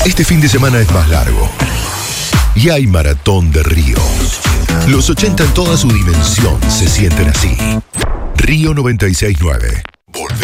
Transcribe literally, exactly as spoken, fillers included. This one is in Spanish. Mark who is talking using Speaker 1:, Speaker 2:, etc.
Speaker 1: Este fin de semana es más largo. Y hay maratón de Río. Los ochenta en toda su dimensión se sienten así. Río noventa y seis nueve. Volver.